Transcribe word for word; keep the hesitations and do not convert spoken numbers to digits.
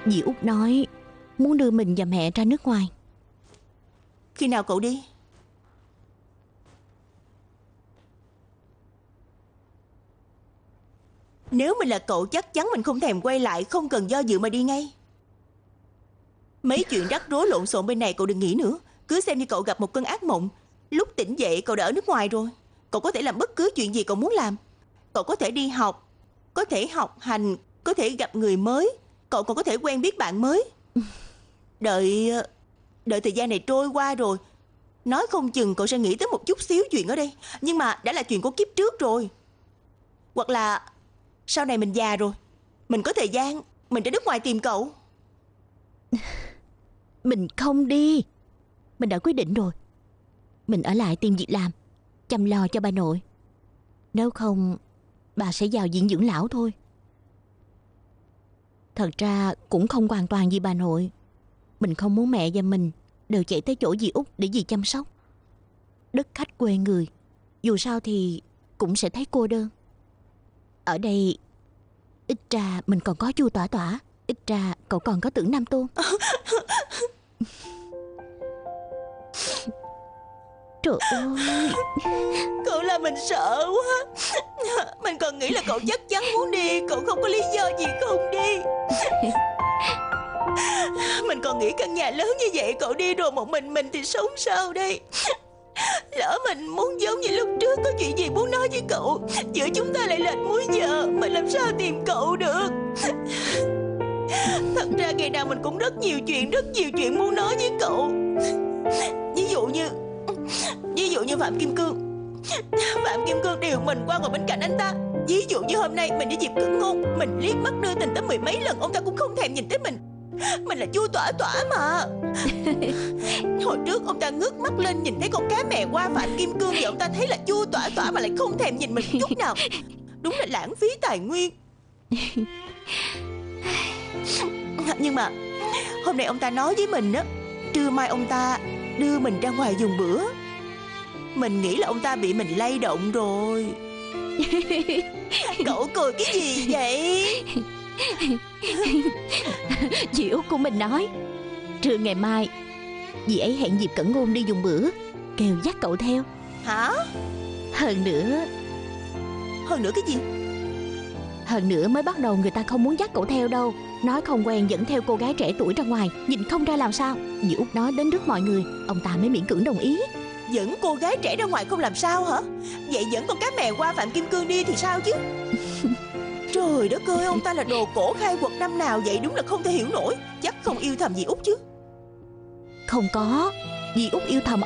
Dì Út nói muốn đưa mình và mẹ ra nước ngoài. Khi nào cậu đi? Nếu mình là cậu chắc chắn mình không thèm quay lại, không cần do dự mà đi ngay. Mấy chuyện rắc rối lộn xộn bên này cậu đừng nghĩ nữa. Cứ xem như cậu gặp một cơn ác mộng. Lúc tỉnh dậy cậu đã ở nước ngoài rồi. Cậu có thể làm bất cứ chuyện gì cậu muốn làm. Cậu có thể đi học, có thể học hành, có thể gặp người mới. Cậu còn có thể quen biết bạn mới. Đợi Đợi thời gian này trôi qua rồi, nói không chừng cậu sẽ nghĩ tới một chút xíu chuyện ở đây. Nhưng mà đã là chuyện của kiếp trước rồi. Hoặc là sau này mình già rồi, mình có thời gian, mình ra nước ngoài tìm cậu. Mình không đi. Mình đã quyết định rồi. Mình ở lại tìm việc làm, chăm lo cho bà nội. Nếu không, bà sẽ vào viện dưỡng lão thôi. Thật ra cũng không hoàn toàn vì bà nội. Mình không muốn mẹ và mình đều chạy tới chỗ dì Út để dì chăm sóc. Đất khách quê người, dù sao thì cũng sẽ thấy cô đơn. Ở đây ít ra mình còn có Chu Tỏa Tỏa, ít ra cậu còn có Tưởng Nam Tôn. Trời ơi, Cậu làm mình sợ quá. Mình còn nghĩ là cậu chắc chắn muốn đi, cậu không có lý do gì không đi. Mình còn nghĩ căn nhà lớn như vậy cậu đi rồi một mình mình thì sống sao đây. Lỡ mình muốn giống như lúc trước, có chuyện gì muốn nói với cậu, giữa chúng ta lại lệch múi giờ, mình làm sao tìm cậu được. Thật ra ngày nào mình cũng rất nhiều chuyện, rất nhiều chuyện muốn nói với cậu. Ví dụ như Ví dụ như Phạm Kim Cương. Phạm Kim Cương điều mình qua ngồi bên cạnh anh ta. Ví dụ như hôm nay mình đi dịp cận ngôn, mình liếc mắt đưa tình tới mười mấy lần, ông ta cũng không thèm nhìn tới mình. Mình là Chu Tỏa Tỏa mà. Hồi trước ông ta ngước mắt lên nhìn thấy con cá mè qua Phạm Kim Cương, và ông ta thấy là Chu Tỏa Tỏa mà lại không thèm nhìn mình một chút nào. Đúng là lãng phí tài nguyên. Nhưng mà hôm nay ông ta nói với mình á, trưa mai ông ta đưa mình ra ngoài dùng bữa. Mình nghĩ là ông ta bị mình lay động rồi. Cậu cười cái gì vậy? dì Út của mình nói trưa ngày mai dì ấy hẹn dịp Cẩn Ngôn đi dùng bữa, kêu dắt cậu theo. Hả? Hơn nữa Hơn nữa cái gì? Hơn nữa mới bắt đầu người ta không muốn dắt cậu theo đâu. Nói không quen dẫn theo cô gái trẻ tuổi ra ngoài, nhìn không ra làm sao. Dì Út nói đến trước mọi người, ông ta mới miễn cưỡng đồng ý. Dẫn cô gái trẻ ra ngoài không làm sao hả? Vậy dẫn con cá mè qua Phạm Kim Cương đi thì sao chứ? Trời đất ơi, ông ta là đồ cổ khai quật năm nào vậy, đúng là không thể hiểu nổi. Chắc không yêu thầm dì Út chứ? Không có, dì Út yêu thầm